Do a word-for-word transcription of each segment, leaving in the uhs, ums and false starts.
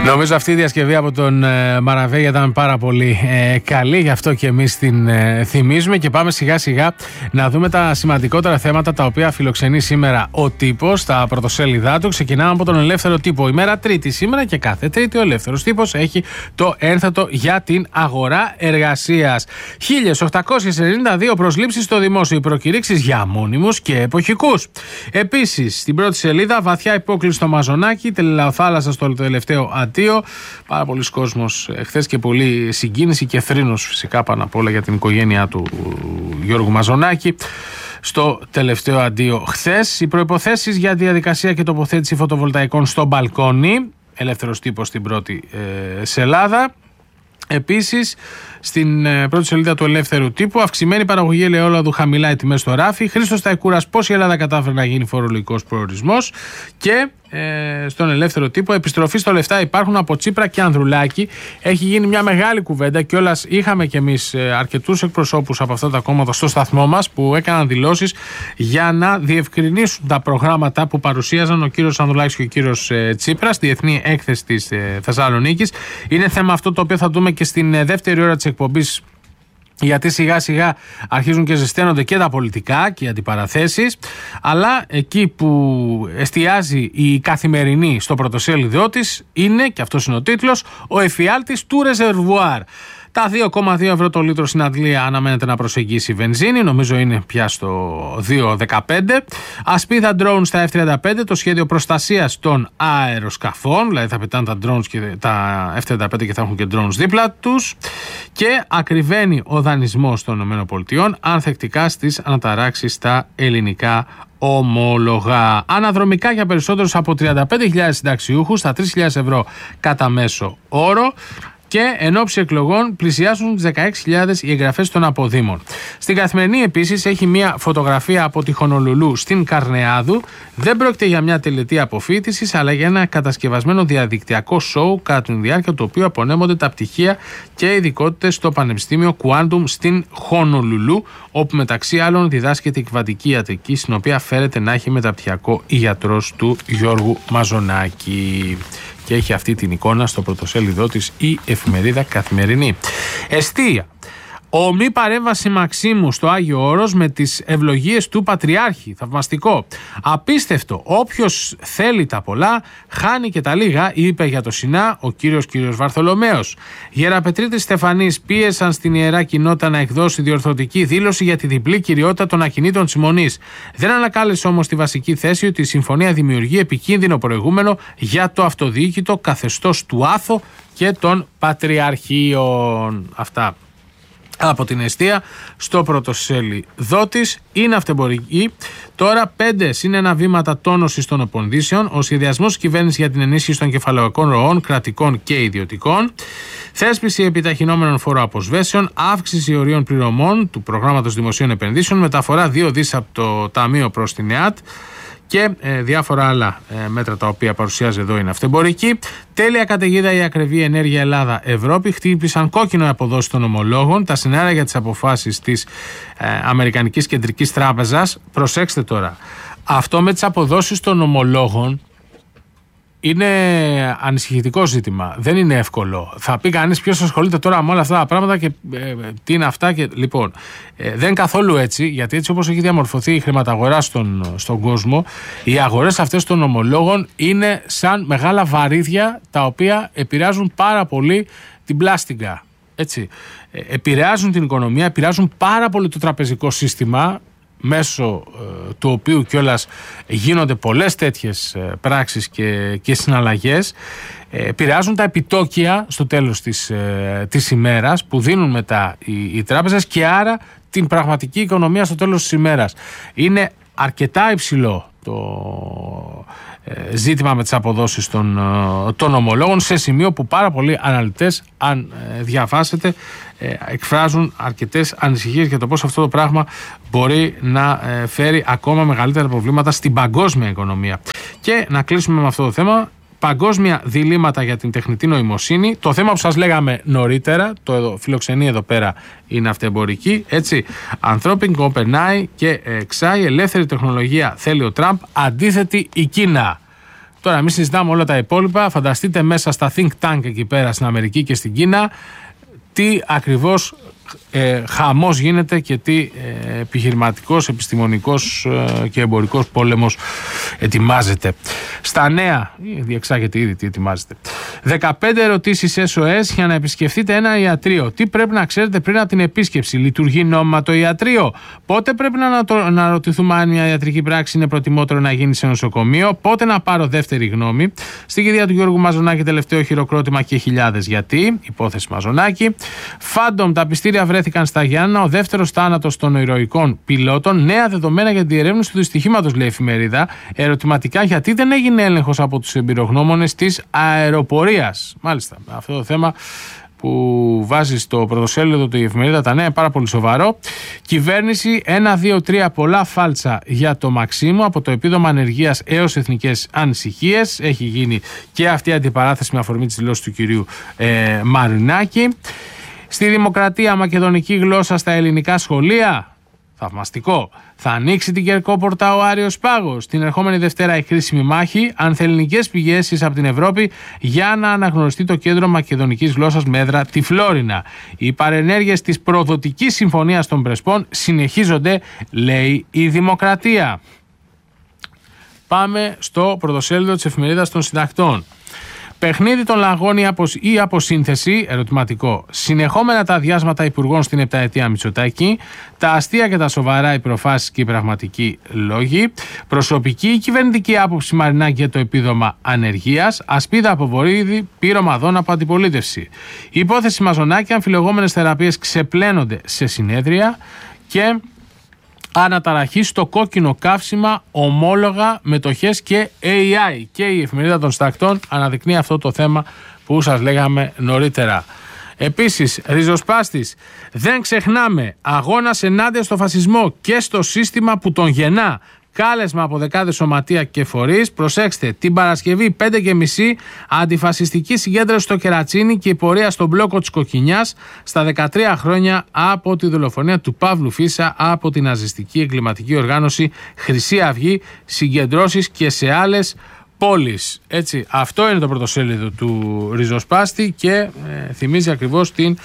Νομίζω αυτή η διασκευή από τον ε, Μαραβέγια ήταν πάρα πολύ ε, καλή, γι' αυτό και εμείς την ε, θυμίζουμε και πάμε σιγά σιγά να δούμε τα σημαντικότερα θέματα τα οποία φιλοξενεί σήμερα ο τύπος στα πρωτοσέλιδά του. Ξεκινάμε από τον Ελεύθερο Τύπο. Ημέρα Τρίτη σήμερα και κάθε Τρίτη ο Ελεύθερος Τύπος έχει το ένθετο για την αγορά εργασίας. χίλιες οκτακόσιες ενενήντα δύο προσλήψεις στο δημόσιο, οι προκηρύξεις για μόνιμους και εποχικούς. Επίσης, στην πρώτη σελίδα, βαθιά υπόκληση στο Μαζονάκι, τελελαοθάλασσα στο τελευταίο αντίο. Πάρα πολλοί κόσμος χθες και πολλή συγκίνηση και θρήνος φυσικά πάνω απ' όλα για την οικογένειά του Γιώργου Μαζονάκη στο τελευταίο αντίο χθες. Οι προϋποθέσεις για διαδικασία και τοποθέτηση φωτοβολταϊκών στο μπαλκόνι. Ελεύθερος Τύπος στην πρώτη ε, σελάδα. Επίσης, στην ε, πρώτη σελίδα του Ελεύθερου Τύπου, αυξημένη παραγωγή ελαιόλαδου, χαμηλά οι τιμές στο ράφι. Χρήστος Ταϊκούρας, πώς η Ελλάδα κατάφερε να γίνει φορολογικός προορισμός. Και ε, στον Ελεύθερο Τύπο, επιστροφή στο λεφτά υπάρχουν από Τσίπρα και Ανδρουλάκη. Έχει γίνει μια μεγάλη κουβέντα και όλας είχαμε κι εμείς ε, αρκετούς εκπροσώπους από αυτά τα κόμματα στο σταθμό μας που έκαναν δηλώσεις για να διευκρινίσουν τα προγράμματα που παρουσίαζαν ο κύριος Ανδρουλάκης και ο κύριος ε, Τσίπρας στη Διεθνή Έκθεση της ε, Θεσσαλονίκης. Είναι θέμα αυτό το οποίο θα δούμε και στην ε, δεύτερη ώρα της εκπομπής, γιατί σιγά σιγά αρχίζουν και ζεσταίνονται και τα πολιτικά και οι αντιπαραθέσεις, αλλά εκεί που εστιάζει η Καθημερινή στο πρωτοσέλιδό της είναι, και αυτός είναι ο τίτλος, ο εφιάλτης του ρεζερβουάρ. Τα δύο κόμμα δύο ευρώ το λίτρο στην Αγγλία αναμένεται να προσεγγίσει η βενζίνη, νομίζω είναι πια στο δύο δεκαπέντε. Ασπίδα drones στα εφ τριάντα πέντε, το σχέδιο προστασίας των αεροσκαφών, δηλαδή θα πετάνε τα, drones και τα εφ τριάντα πέντε και θα έχουν και drones δίπλα τους. Και ακριβένει ο δανεισμός των ΗΠΑ ανθεκτικά στις αναταράξεις στα ελληνικά ομόλογα. Αναδρομικά για περισσότερους από τριάντα πέντε χιλιάδες συνταξιούχους στα τρεις χιλιάδες ευρώ κατά μέσο όρο. Και εν ώψη εκλογών πλησιάζουν τις δεκαέξι χιλιάδες οι εγγραφές των αποδήμων. Στην Καθημερινή επίσης έχει μια φωτογραφία από τη Χονολουλού στην Καρνεάδου. Δεν πρόκειται για μια τελετή αποφοίτησης, αλλά για ένα κατασκευασμένο διαδικτυακό σοου κατά τη διάρκεια του οποίου απονέμονται τα πτυχία και ειδικότητες στο Πανεπιστήμιο Quantum στην Χονολουλού, όπου μεταξύ άλλων διδάσκεται η κβαντική ιατρική, στην οποία φέρεται να έχει μεταπτυχιακό η γιατρός του Γιώργου Μαζονάκη. Και έχει αυτή την εικόνα στο πρωτοσέλιδό της η εφημερίδα Καθημερινή. Εστία. Ομή παρέμβαση Μαξίμου στο Άγιο Όρος με τις ευλογίες του Πατριάρχη. Θαυμαστικό. Απίστευτο. Όποιος θέλει τα πολλά, χάνει και τα λίγα, είπε για το Σινά ο κύριος κύριος Βαρθολομέος. Γεραπετρίτες Στεφανής πίεσαν στην Ιερά Κοινότητα να εκδώσει διορθωτική δήλωση για τη διπλή κυριότητα των ακινήτων της Μονής. Δεν ανακάλεσε όμως τη βασική θέση ότι η συμφωνία δημιουργεί επικίνδυνο προηγούμενο για το αυτοδιοίκητο καθεστώς του Άθο και των Πατριαρχείων. Αυτά από την Εστία στο πρωτοσέλιδό της. Είναι αυτεμπορική. Τώρα πέντε συν ένα βήματα τόνωσης των επενδύσεων. Ο σχεδιασμός της κυβέρνησης για την ενίσχυση των κεφαλαιακών ροών, κρατικών και ιδιωτικών. Θέσπιση επιταχυνόμενων φοροαποσβέσεων. Αύξηση ορίων πληρωμών του προγράμματος δημοσίων επενδύσεων. Μεταφορά δύο δισεκατομμύρια από το Ταμείο προς την ΕΑΤ. Και ε, διάφορα άλλα ε, μέτρα τα οποία παρουσιάζει εδώ είναι αυτεμπορική. Τέλεια καταιγίδα η ακρεβή ενέργεια Ελλάδα-Ευρώπη. Χτύπησαν κόκκινο οι αποδόσεις των ομολόγων. Τα σενάρια για τις αποφάσεις της ε, Αμερικανικής Κεντρικής Τράπεζας. Προσέξτε τώρα. Αυτό με τις αποδόσεις των ομολόγων είναι ανησυχητικό ζήτημα. Δεν είναι εύκολο. Θα πει κανείς ποιος ασχολείται τώρα με όλα αυτά τα πράγματα και ε, τι είναι αυτά. Και, λοιπόν, ε, δεν είναι καθόλου έτσι, γιατί έτσι όπως έχει διαμορφωθεί η χρηματαγορά στον, στον κόσμο, οι αγορές αυτές των ομολόγων είναι σαν μεγάλα βαρύδια τα οποία επηρεάζουν πάρα πολύ την πλάστιγκα. Έτσι. Ε, επηρεάζουν την οικονομία, επηρεάζουν πάρα πολύ το τραπεζικό σύστημα, μέσω ε, του οποίου κιόλας γίνονται πολλές τέτοιες ε, πράξεις και, και συναλλαγές, ε, επηρεάζουν τα επιτόκια στο τέλος της, ε, της ημέρας που δίνουν μετά οι, οι τράπεζες και άρα την πραγματική οικονομία στο τέλος της ημέρας. Είναι αρκετά υψηλό το ε, ζήτημα με τις αποδόσεις των, ε, των ομολόγων, σε σημείο που πάρα πολλοί αναλυτές, αν ε, διαβάσετε, ε, εκφράζουν αρκετές ανησυχίες για το πώς αυτό το πράγμα μπορεί να ε, φέρει ακόμα μεγαλύτερα προβλήματα στην παγκόσμια οικονομία. Και να κλείσουμε με αυτό το θέμα. Παγκόσμια διλήμματα για την τεχνητή νοημοσύνη. Το θέμα που σας λέγαμε νωρίτερα, το εδώ, φιλοξενεί εδώ πέρα, είναι αυτεμπορική. Έτσι, Anthropic, OpenAI και εξ έι, ελεύθερη τεχνολογία θέλει ο Τραμπ, αντίθετη η Κίνα. Τώρα, μην συζητάμε όλα τα υπόλοιπα. Φανταστείτε μέσα στα think tank εκεί πέρα στην Αμερική και στην Κίνα τι ακριβώς ε, χαμός γίνεται και τι ε, επιχειρηματικός, επιστημονικός ε, και εμπορικός πόλεμος ετοιμάζεται. Στα νέα, διεξάγεται ήδη τι ετοιμάζεται. δεκαπέντε ερωτήσεις ες ο ες για να επισκεφτείτε ένα ιατρείο. Τι πρέπει να ξέρετε πριν από την επίσκεψη? Λειτουργεί νόμιμα το ιατρείο? Πότε πρέπει να, να ρωτηθούμε αν μια ιατρική πράξη είναι προτιμότερο να γίνει σε νοσοκομείο? Πότε να πάρω δεύτερη γνώμη? Στην κηδεία του Γιώργου Μαζονάκη τελευταίο χειροκρότημα και χιλιάδες γιατί. Υπόθεση Μαζονάκη. Φάντομ, τα πιστήρια βρέθηκαν στα Γιάννα. Ο δεύτερος θάνατος των ηρωικών πιλότων. Νέα δεδομένα για την διερεύνηση του δυστυχήματος, λέει η εφημερίδα. Ερωτηματικά, γιατί δεν έγινε έλεγχος από τους εμπειρογνώμονες της αεροπορίας? Μάλιστα, αυτό το θέμα που βάζει στο πρωτοσέλιδο του η εφημερίδα τα νέα είναι πάρα πολύ σοβαρό. Κυβέρνηση ένα, δύο, τρία, πολλά φάλτσα για το Μαξίμου, από το επίδομα ανεργίας έως εθνικές ανησυχίες. Έχει γίνει και αυτή η αντιπαράθεση με αφορμή της δηλώσης του κυρίου ε, Μαρινάκη. Στη Δημοκρατία, μακεδονική γλώσσα στα ελληνικά σχολεία. Θαυμαστικό. Θα ανοίξει την Κερκόπορτα ο Άριος Πάγος. Την ερχόμενη Δευτέρα η κρίσιμη μάχη, ανθελληνικές πηγές από την Ευρώπη για να αναγνωριστεί το κέντρο μακεδονικής γλώσσας με έδρα τη Φλόρινα. Οι παρενέργειες της προδοτικής συμφωνίας των Πρεσπών συνεχίζονται, λέει η Δημοκρατία. Πάμε στο πρωτοσέλιδο της εφημερίδας των συντακτών. Παιχνίδι των λαγών ή αποσύνθεση, ερωτηματικό. Συνεχόμενα τα διάσματα υπουργών στην επταετία Μητσοτάκη. Τα αστεία και τα σοβαρά, οι προφάσεις και οι πραγματικοί λόγοι. Προσωπική ή κυβερνητική άποψη Μαρινάκη για το επίδομα ανεργίας. Ασπίδα από Βορύδη, πείρωμα δόν από αντιπολίτευση. Η υπόθεση Μαζονάκη, αμφιλεγόμενες θεραπείες ξεπλένονται σε συνέδρια. Και αναταραχή στο κόκκινο καύσιμα, ομόλογα, μετοχές και έι άι. Και η εφημερίδα των Συντακτών αναδεικνύει αυτό το θέμα που σας λέγαμε νωρίτερα. Επίσης, ριζοσπάστης, δεν ξεχνάμε, αγώνας ενάντια στο φασισμό και στο σύστημα που τον γεννά. Κάλεσμα από δεκάδες σωματεία και φορείς. Προσέξτε, την Παρασκευή πέντε και μισή αντιφασιστική συγκέντρωση στο Κερατσίνι και η πορεία στον μπλόκο της Κοκκινιάς στα δεκατρία χρόνια από τη δολοφονία του Παύλου Φίσα από την ναζιστική εγκληματική οργάνωση Χρυσή Αυγή, συγκεντρώσεις και σε άλλες πόλεις. Έτσι, αυτό είναι το πρωτοσέλιδο του Ριζοσπάστη και ε, θυμίζει ακριβώς την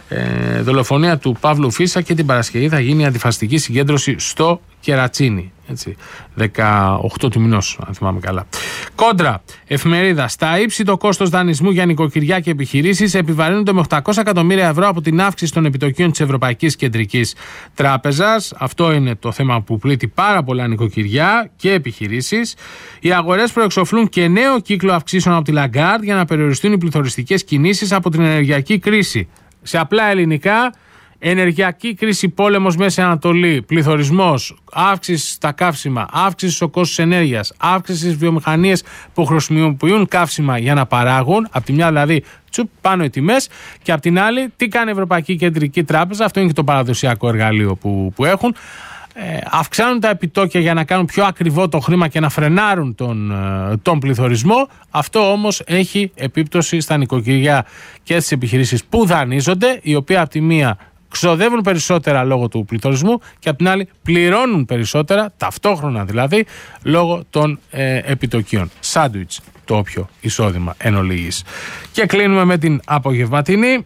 ε, δολοφονία του Παύλου Φίσα και την Παρασκευή θα γίνει αντιφασιστική συγκέντρωση στο Κερατσίνι. Έτσι, δεκαοκτώ του μηνός, αν θυμάμαι καλά. Κόντρα, εφημερίδα. Στα ύψη το κόστος δανεισμού για νοικοκυριά και επιχειρήσεις επιβαρύνονται με οκτακόσια εκατομμύρια ευρώ από την αύξηση των επιτοκίων της Ευρωπαϊκής Κεντρικής Τράπεζας. Αυτό είναι το θέμα που πλήττει πάρα πολλά νοικοκυριά και επιχειρήσεις. Οι αγορές προεξοφλούν και νέο κύκλο αυξήσεων από τη Λαγκάρντ για να περιοριστούν οι πληθωριστικές κινήσεις από την ενεργειακή κρίση. Σε απλά ελληνικά, ενεργειακή κρίση, πόλεμος Μέση Ανατολή, πληθωρισμός, αύξηση στα καύσιμα, αύξηση στο κόστος ενέργειας, αύξηση στις βιομηχανίες που χρησιμοποιούν καύσιμα για να παράγουν. Απ' τη μια δηλαδή τσουπ πάνω οι τιμές και απ' την άλλη τι κάνει η Ευρωπαϊκή Κεντρική Τράπεζα, αυτό είναι και το παραδοσιακό εργαλείο που, που έχουν. Ε, αυξάνουν τα επιτόκια για να κάνουν πιο ακριβό το χρήμα και να φρενάρουν τον, τον πληθωρισμό. Αυτό όμως έχει επίπτωση στα νοικοκυριά και στις επιχειρήσεις που δανείζονται, οι οποίοι από τη μία ξοδεύουν περισσότερα λόγω του πληθωρισμού και από την άλλη πληρώνουν περισσότερα, ταυτόχρονα δηλαδή, λόγω των ε, επιτοκίων. Σάντουιτς το όποιο εισόδημα εν ολίγης. Και κλείνουμε με την απογευματινή.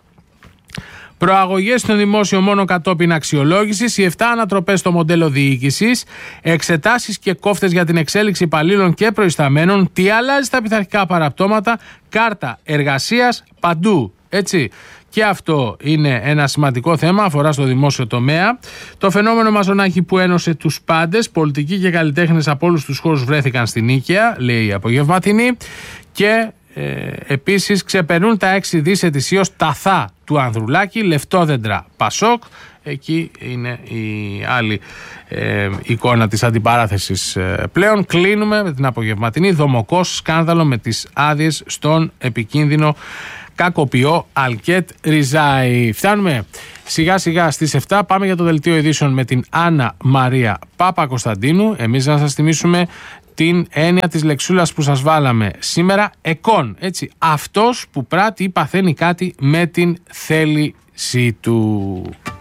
Προαγωγές στο δημόσιο μόνο κατόπιν αξιολόγησης, οι επτά ανατροπές στο μοντέλο διοίκησης, εξετάσεις και κόφτες για την εξέλιξη υπαλλήλων και προϊσταμένων, τι αλλάζει στα πειθαρχικά παραπτώματα, κάρτα εργασίας παντού. Έτσι. Και αυτό είναι ένα σημαντικό θέμα, αφορά στο δημόσιο τομέα. Το φαινόμενο Μαζονάκη που ένωσε τους πάντες, πολιτικοί και καλλιτέχνες από όλους τους χώρους βρέθηκαν στην Νίκαια, λέει η απογευματινή. Και ε, επίσης ξεπερνούν τα έξι δις ετησίως τα θά του Ανδρουλάκη, λεφτόδεντρα Πασόκ. Εκεί είναι η άλλη ε, εικόνα της αντιπαράθεσης ε, πλέον. Κλείνουμε με την απογευματινή. Δομοκός σκάνδαλο με τις άδειες στον επικίνδυνο κακοποιό Αλκέτ Ριζάη. Φτάνουμε σιγά σιγά στις επτά. Πάμε για το δελτίο ειδήσεων με την Άννα Μαρία Παπα-Κωνσταντίνου. Εμείς να σας θυμίσουμε την έννοια της λεξούλας που σας βάλαμε σήμερα. Εκών, έτσι, αυτός που πράττει ή παθαίνει κάτι με την θέλησή του.